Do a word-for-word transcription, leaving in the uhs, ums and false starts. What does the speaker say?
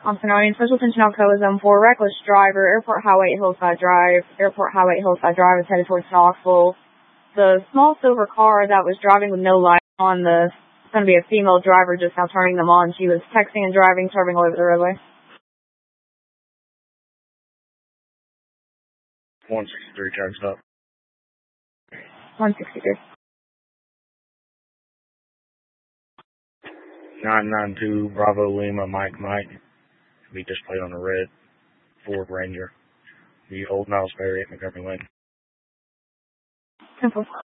Thompson County, Special Attention Alcoa Zone four, reckless driver, Airport Highway Hillside Drive. Airport Highway Hillside Drive is headed towards Knoxville. The small silver car that was driving with no light on, the, it's going to be a female driver just now turning them on. She was texting and driving, swerving all over the roadway. one sixty-three, tags up. one sixty-three. nine nine two, Bravo Lima, Mike Mike. Be displayed on a red Ford Ranger. Be Old Miles Ferry at Montgomery Lane. Simple.